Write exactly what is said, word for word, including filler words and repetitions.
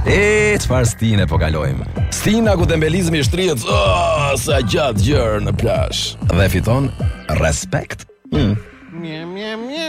E, çfarë stine po kalojmë? Stina ku tembelizmi shtrihet, oh, sa gjatë gjërë në plazh. Dhe fiton respekt. Hmm.